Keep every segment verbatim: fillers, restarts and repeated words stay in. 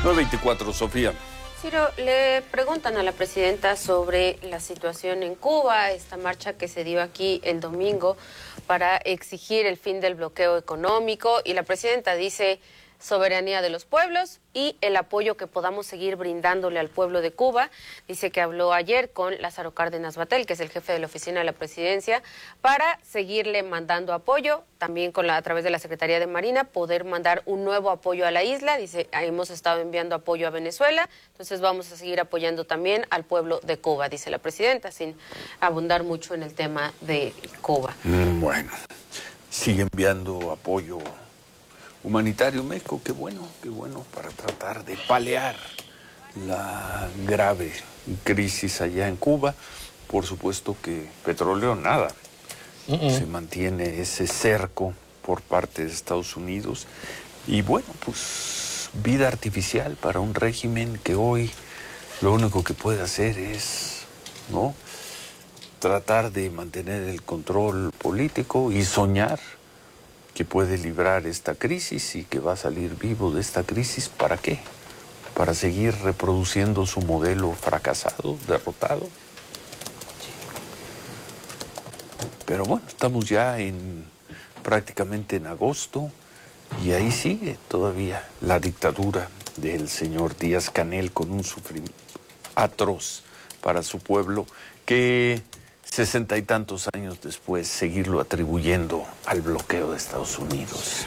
nueve veinticuatro, Sofía. Ciro, le preguntan a la presidenta sobre la situación en Cuba, esta marcha que se dio aquí el domingo para exigir el fin del bloqueo económico, y la presidenta dice soberanía de los pueblos y el apoyo que podamos seguir brindándole al pueblo de Cuba. Dice que habló ayer con Lázaro Cárdenas Batel, que es el jefe de la oficina de la presidencia, para seguirle mandando apoyo, también con la, a través de la Secretaría de Marina, poder mandar un nuevo apoyo a la isla. Dice, hemos estado enviando apoyo a Venezuela, entonces vamos a seguir apoyando también al pueblo de Cuba, dice la presidenta, sin abundar mucho en el tema de Cuba. Mm, bueno, sigue enviando apoyo humanitario México, qué bueno, qué bueno, para tratar de paliar la grave crisis allá en Cuba. Por supuesto que petróleo, nada. Uh -uh. Se mantiene ese cerco por parte de Estados Unidos. Y bueno, pues vida artificial para un régimen que hoy lo único que puede hacer es, ¿no?, tratar de mantener el control político y soñar que puede librar esta crisis y que va a salir vivo de esta crisis. ¿Para qué? ¿Para seguir reproduciendo su modelo fracasado, derrotado? Pero bueno, estamos ya en prácticamente en agosto y ahí sigue todavía la dictadura del señor Díaz-Canel, con un sufrimiento atroz para su pueblo, que sesenta y tantos años después seguirlo atribuyendo al bloqueo de Estados Unidos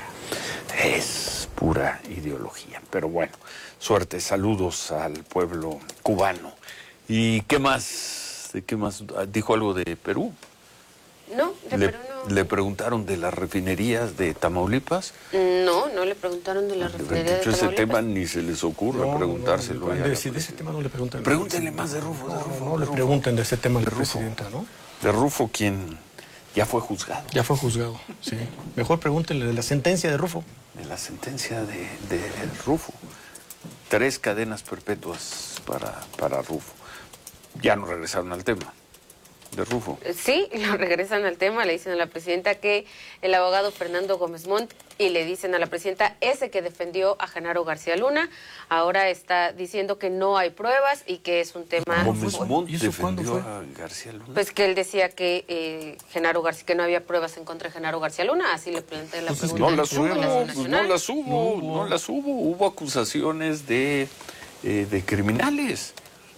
es pura ideología. Pero bueno, suerte, saludos al pueblo cubano. ¿Y qué más? ¿De qué más? ¿Dijo algo de Perú? No, de le, Perú no. ¿Le preguntaron de las refinerías de Tamaulipas? No, no le preguntaron de las refinerías de Tamaulipas. Ese tema ni se les ocurre no, preguntárselo. No, no, de, de ese tema no le preguntan. Pregúntenle más de Rufo. No, de Rufo, no, no de le Rufo. pregunten de ese tema a la de Rufo. presidenta, ¿no? De Rufo, quien ya fue juzgado. Ya fue juzgado, sí. Mejor pregúntenle de la sentencia de Rufo. De la sentencia de, de Rufo. Tres cadenas perpetuas para, para Rufo. Ya no regresaron al tema de Rufo. Sí, lo regresan al tema, le dicen a la presidenta que el abogado Fernando Gómez Montt, y le dicen a la presidenta, ese que defendió a Genaro García Luna, ahora está diciendo que no hay pruebas y que es un tema... Gómez Montt ¿Y eso cuándo defendió fue? a García Luna. Pues que él decía que eh, Genaro García, que no había pruebas en contra de Genaro García Luna, así le planteé la Entonces, pregunta. no las hubo, Nacional. pues no las hubo, no, no las hubo. Hubo acusaciones de, eh, de criminales.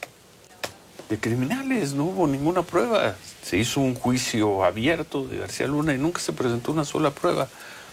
De criminales, no hubo ninguna prueba. Se hizo un juicio abierto de García Luna y nunca se presentó una sola prueba.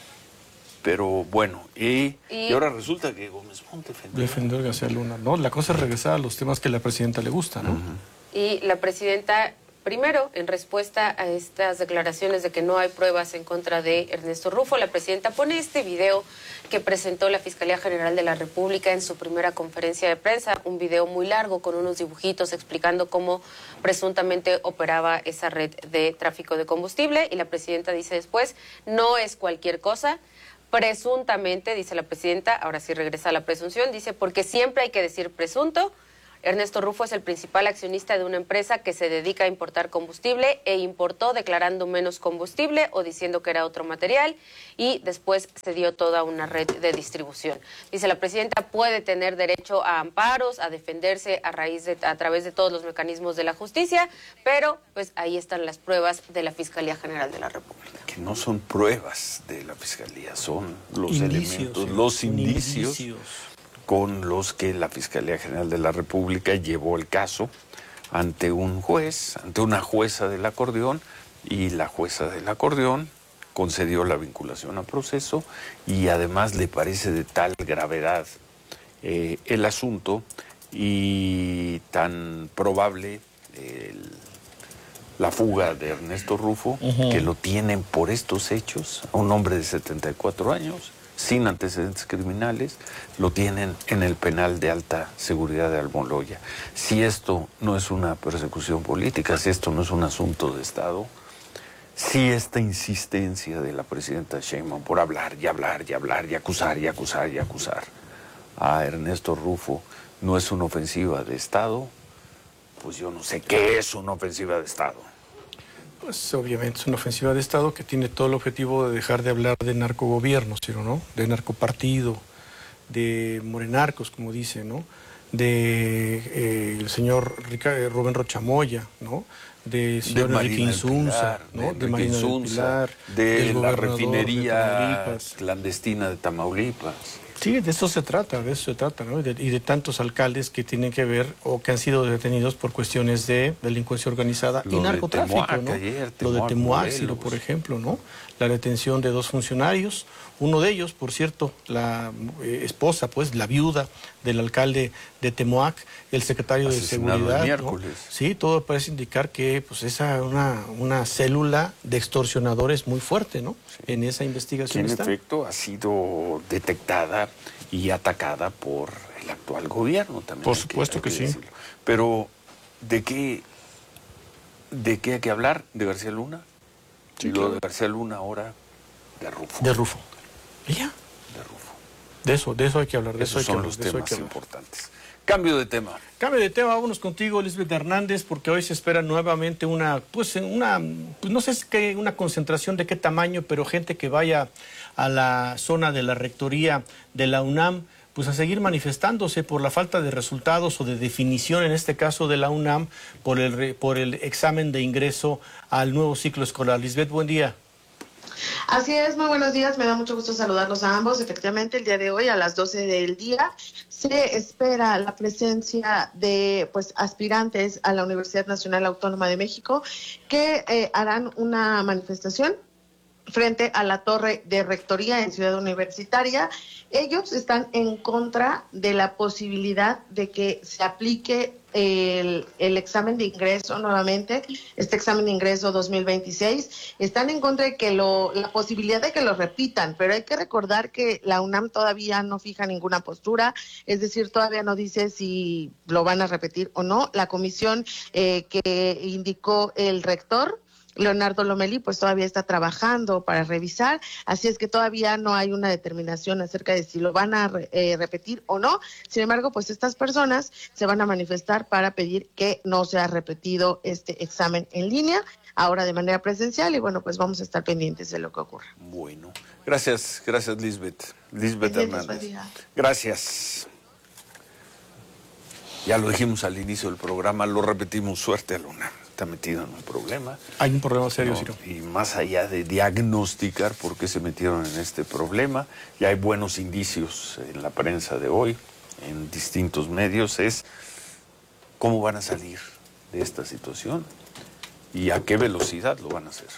Pero bueno, y, y, y ahora resulta que Gómez Montt defendió. Defendió a García Luna. No, la cosa es regresar a los temas que a la presidenta le gusta, ¿no? Uh-huh. Y la presidenta, primero, en respuesta a estas declaraciones de que no hay pruebas en contra de Ernesto Rufo, la presidenta pone este video que presentó la Fiscalía General de la República en su primera conferencia de prensa, un video muy largo con unos dibujitos explicando cómo presuntamente operaba esa red de tráfico de combustible, y la presidenta dice después, no es cualquier cosa, presuntamente, dice la presidenta, ahora sí regresa a la presunción, dice, porque siempre hay que decir presunto. Ernesto Rufo es el principal accionista de una empresa que se dedica a importar combustible e importó declarando menos combustible o diciendo que era otro material, y después se dio toda una red de distribución. Dice la presidenta, puede tener derecho a amparos, a defenderse a raíz de, a través de todos los mecanismos de la justicia, pero pues ahí están las pruebas de la Fiscalía General de la República. Que no son pruebas de la Fiscalía, son los indicios, elementos, sí, los indicios, indicios con los que la Fiscalía General de la República llevó el caso ante un juez, ante una jueza del acordeón, y la jueza del acordeón concedió la vinculación a proceso, y además le parece de tal gravedad eh, el asunto y tan probable el, la fuga de Ernesto Rufo, uh-huh, que lo tienen por estos hechos, a un hombre de setenta y cuatro años, sin antecedentes criminales, lo tienen en el penal de alta seguridad de Almoloya. Si esto no es una persecución política, si esto no es un asunto de Estado, si esta insistencia de la presidenta Sheinbaum por hablar y hablar y hablar y acusar y acusar y acusar a Ernesto Rufo no es una ofensiva de Estado, pues yo no sé qué es una ofensiva de Estado. Pues obviamente es una ofensiva de Estado que tiene todo el objetivo de dejar de hablar de narcogobierno, ¿sí o no? De narcopartido, de morenarcos, como dice, ¿no? De eh, el señor Rica, Rubén Rochamoya, ¿no? De señor de Enrique Insunza, Pilar, ¿no? de, de Marina del Pilar, de del la gobernador refinería de Tamaulipas. clandestina de Tamaulipas. Sí, de eso se trata, de eso se trata, ¿no? Y de, y de tantos alcaldes que tienen que ver o que han sido detenidos por cuestiones de delincuencia organizada Lo y de narcotráfico, Temuac, ¿no? ayer, Lo de Temuac, Temuáciro, Morelos. por ejemplo, ¿no? La detención de dos funcionarios, uno de ellos, por cierto, la eh, esposa, pues, la viuda del alcalde de Temuac, el secretario de Asesinado el Seguridad, ¿no? miércoles. Sí, todo parece indicar que, pues, esa una una célula de extorsionadores muy fuerte, ¿no? Sí. En esa Que investigación en está. efecto ha sido detectada y atacada por el actual gobierno también. Por hay supuesto que, hay que, que sí. decirlo. Pero, ¿de qué, ¿de qué hay que hablar? ¿De García Luna? Sí, y lo claro. de García Luna ahora, de Rufo. De Rufo. ¿Y ya? De Rufo. De eso, de eso hay que hablar. De Esos eso hay son que hablar, los de eso hay temas que hablar. importantes. Cambio de tema. Cambio de tema, vámonos contigo, Lisbeth Hernández, porque hoy se espera nuevamente una, pues una, pues no sé si qué, una concentración de qué tamaño, pero gente que vaya a la zona de la rectoría de la UNAM, pues a seguir manifestándose por la falta de resultados o de definición, en este caso de la UNAM, por el, re- por el examen de ingreso al nuevo ciclo escolar. Lisbeth, buen día. Así es, muy buenos días, me da mucho gusto saludarlos a ambos. Efectivamente, el día de hoy a las doce del día se espera la presencia de pues aspirantes a la Universidad Nacional Autónoma de México que eh, harán una manifestación frente a la torre de rectoría en Ciudad Universitaria. Ellos están en contra de la posibilidad de que se aplique el, el examen de ingreso nuevamente, este examen de ingreso dos mil veintiséis. Están en contra de que lo, la posibilidad de que lo repitan, pero hay que recordar que la UNAM todavía no fija ninguna postura, es decir, todavía no dice si lo van a repetir o no. La comisión eh, que indicó el rector, Leonardo Lomelí, pues todavía está trabajando para revisar, así es que todavía no hay una determinación acerca de si lo van a eh, repetir o no. Sin embargo, pues estas personas se van a manifestar para pedir que no sea repetido este examen en línea, ahora de manera presencial, y bueno, pues vamos a estar pendientes de lo que ocurra. Bueno, gracias, gracias Lisbeth. Lisbeth Pendientes, Hernández. buen día. Gracias. Ya lo dijimos al inicio del programa, lo repetimos, suerte a Luna. Está metido en un problema. Hay un problema serio, ¿no? Ciro. Y más allá de diagnosticar por qué se metieron en este problema, ya hay buenos indicios en la prensa de hoy, en distintos medios, es cómo van a salir de esta situación y a qué velocidad lo van a hacer.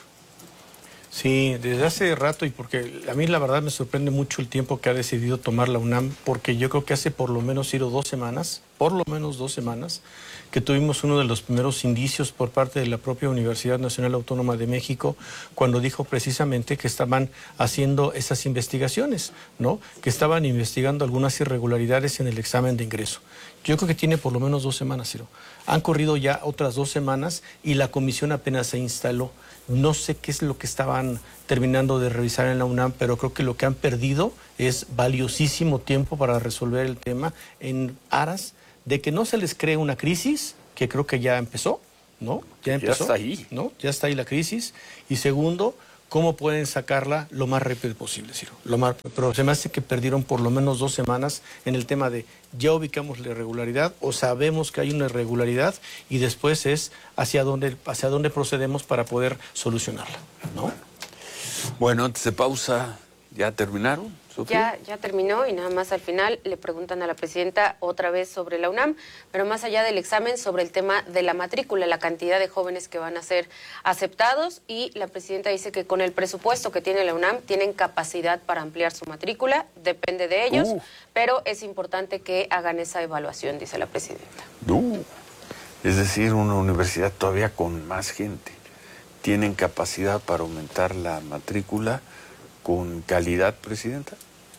Sí, desde hace rato, y porque a mí la verdad me sorprende mucho el tiempo que ha decidido tomar la UNAM, porque yo creo que hace por lo menos, Ciro, dos semanas, por lo menos dos semanas, que tuvimos uno de los primeros indicios por parte de la propia Universidad Nacional Autónoma de México, cuando dijo precisamente que estaban haciendo esas investigaciones, ¿no? Que estaban investigando algunas irregularidades en el examen de ingreso. Yo creo que tiene por lo menos dos semanas, Ciro. Han corrido ya otras dos semanas y la comisión apenas se instaló. No sé qué es lo que estaban terminando de revisar en la UNAM, pero creo que lo que han perdido es valiosísimo tiempo para resolver el tema en aras de que no se les cree una crisis, que creo que ya empezó, ¿no? Ya empezó. Ya está ahí. ¿No? Ya está ahí la crisis. Y segundo, cómo pueden sacarla lo más rápido posible, Ciro. Lo más, pero se me hace que perdieron por lo menos dos semanas en el tema de ya ubicamos la irregularidad o sabemos que hay una irregularidad y después es hacia dónde, hacia dónde procedemos para poder solucionarla, ¿no? Bueno, antes de pausa, ¿ya terminaron, Sofía? Ya, ya terminó y nada más al final le preguntan a la presidenta otra vez sobre la UNAM, pero más allá del examen, sobre el tema de la matrícula, la cantidad de jóvenes que van a ser aceptados, y la presidenta dice que con el presupuesto que tiene la UNAM tienen capacidad para ampliar su matrícula, depende de ellos, Uh. pero es importante que hagan esa evaluación, dice la presidenta. Uh, es decir, una universidad todavía con más gente. ¿Tienen capacidad para aumentar la matrícula con calidad, presidenta?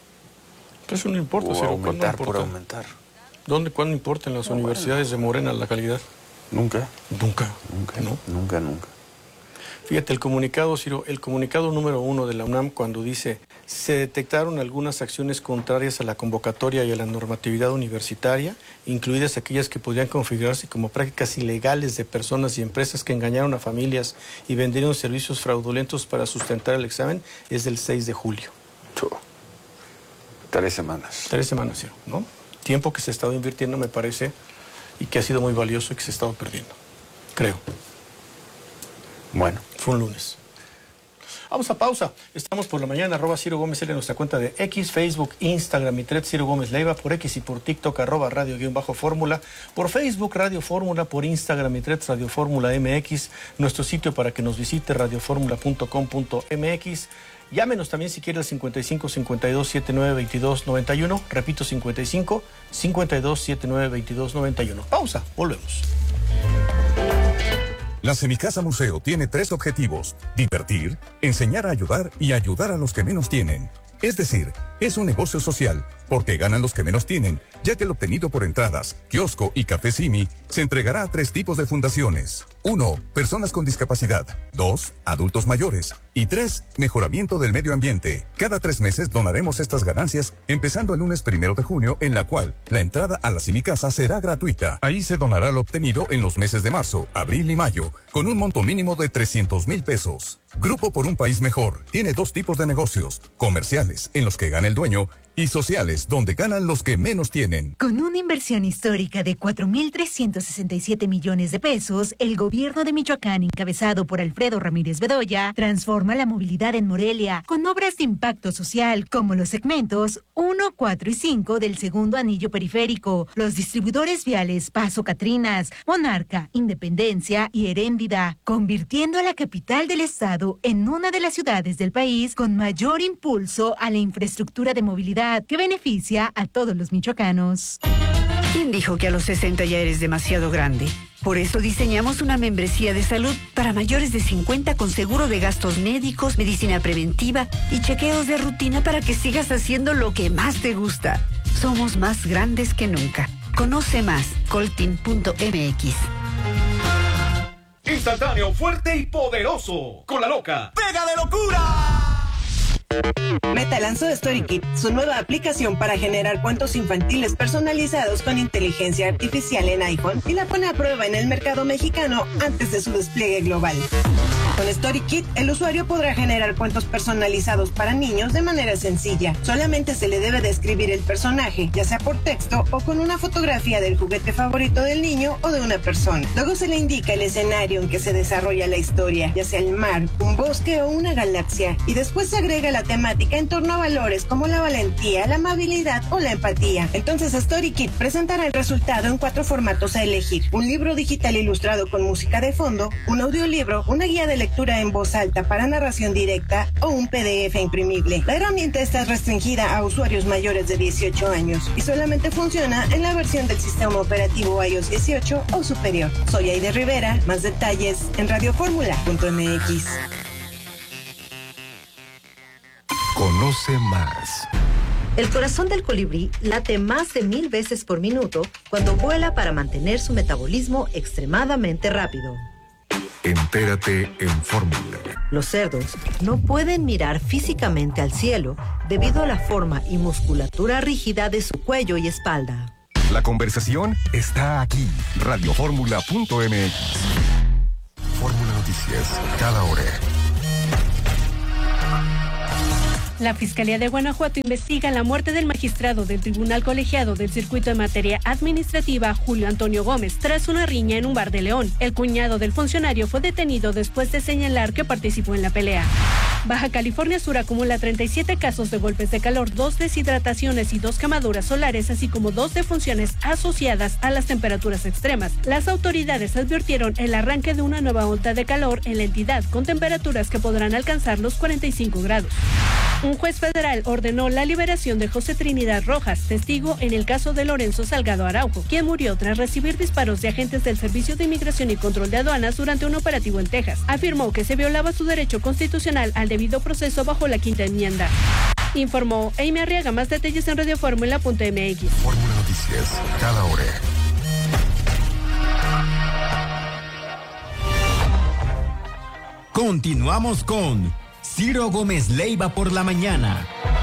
Eso no importa, ¿O Ciro. ¿Cuándo aumentar por importa? aumentar? ¿Dónde, cuándo importa en las No, universidades de Morena la calidad? Nunca, Nunca. nunca, ¿No? nunca, nunca. Fíjate, el comunicado, Ciro, el comunicado número uno de la UNAM cuando dice se detectaron algunas acciones contrarias a la convocatoria y a la normatividad universitaria, incluidas aquellas que podrían configurarse como prácticas ilegales de personas y empresas que engañaron a familias y vendieron servicios fraudulentos para sustentar el examen, es del seis de julio. Tres semanas. Tres semanas, sí, ¿no? Tiempo que se ha estado invirtiendo, me parece, y que ha sido muy valioso y que se ha estado perdiendo. Creo. Bueno. Fue un lunes. Vamos a pausa. Estamos por la mañana, arroba Ciro Gómez L en nuestra cuenta de X, Facebook, Instagram y Thread Ciro Gómez Leiva, por X y por TikTok, arroba Radio guión bajo Fórmula, por Facebook Radio Fórmula, por Instagram y Thread Radio Fórmula M X, nuestro sitio para que nos visite radioformula punto com punto m x. Llámenos también si quiere al cincuenta y cinco, cincuenta y dos, setenta y nueve, veintidós, noventa y uno. Repito, cincuenta y cinco, cincuenta y dos, setenta y nueve, veintidós, noventa y uno. Pausa, volvemos. La Semicasa Museo tiene tres objetivos: divertir, enseñar a ayudar y ayudar a los que menos tienen. Es decir, es un negocio social, porque ganan los que menos tienen, ya que el obtenido por entradas, kiosco y café Simi se entregará a tres tipos de fundaciones. Uno, personas con discapacidad. Dos, adultos mayores. Y tres, mejoramiento del medio ambiente. Cada tres meses donaremos estas ganancias, empezando el lunes primero de junio, en la cual la entrada a la Semicasa será gratuita. Ahí se donará lo obtenido en los meses de marzo, abril y mayo, con un monto mínimo de trescientos mil pesos. Grupo por un País Mejor tiene dos tipos de negocios: comerciales, en los que gana el dueño, y sociales, donde ganan los que menos tienen. Con una inversión histórica de cuatro mil trescientos sesenta y siete millones de pesos, el gobierno de Michoacán, encabezado por Alfredo Ramírez Bedoya, transforma la movilidad en Morelia con obras de impacto social como los segmentos uno, cuatro y cinco del segundo anillo periférico, los distribuidores viales Paso Catrinas, Monarca, Independencia y Heréndida, convirtiendo a la capital del estado en una de las ciudades del país con mayor impulso a la infraestructura de movilidad que beneficia a todos los michoacanos. ¿Quién dijo que a los sesenta ya eres demasiado grande? Por eso diseñamos una membresía de salud para mayores de cincuenta con seguro de gastos médicos, medicina preventiva y chequeos de rutina para que sigas haciendo lo que más te gusta. Somos más grandes que nunca. Conoce más, coltin punto m x. Instantáneo, fuerte y poderoso. Con la loca. ¡Pega de locura! Meta lanzó StoryKit, su nueva aplicación para generar cuentos infantiles personalizados con inteligencia artificial en iPhone, y la pone a prueba en el mercado mexicano antes de su despliegue global. Con StoryKit, el usuario podrá generar cuentos personalizados para niños de manera sencilla. Solamente se le debe describir el personaje, ya sea por texto o con una fotografía del juguete favorito del niño o de una persona. Luego se le indica el escenario en que se desarrolla la historia, ya sea el mar, un bosque o una galaxia, y después se agrega la temática en torno a valores como la valentía, la amabilidad o la empatía. Entonces StoryKit presentará el resultado en cuatro formatos a elegir: un libro digital ilustrado con música de fondo, un audiolibro, una guía de lectura en voz alta para narración directa o un P D F imprimible. La herramienta está restringida a usuarios mayores de dieciocho años y solamente funciona en la versión del sistema operativo iOS dieciocho o superior. Soy Aide Rivera, más detalles en radioformula punto m x. Conoce más. El corazón del colibrí late más de mil veces por minuto cuando vuela para mantener su metabolismo extremadamente rápido. Entérate en Fórmula. Los cerdos no pueden mirar físicamente al cielo debido a la forma y musculatura rígida de su cuello y espalda. La conversación está aquí. radioformula punto m x. Fórmula Noticias, cada hora. La Fiscalía de Guanajuato investiga la muerte del magistrado del Tribunal Colegiado del Circuito de Materia Administrativa, Julio Antonio Gómez, tras una riña en un bar de León. El cuñado del funcionario fue detenido después de señalar que participó en la pelea. Baja California Sur acumula treinta y siete casos de golpes de calor, dos deshidrataciones y dos quemaduras solares, así como dos defunciones asociadas a las temperaturas extremas. Las autoridades advirtieron el arranque de una nueva ola de calor en la entidad, con temperaturas que podrán alcanzar los cuarenta y cinco grados. Un juez federal ordenó la liberación de José Trinidad Rojas, testigo en el caso de Lorenzo Salgado Araujo, quien murió tras recibir disparos de agentes del Servicio de Inmigración y Control de Aduanas durante un operativo en Texas. Afirmó que se violaba su derecho constitucional al debido proceso bajo la quinta enmienda. Informó Amy Arriaga. Más detalles en radioformula punto m x. Fórmula Noticias, cada hora. Continuamos con Ciro Gómez Leiva por la mañana.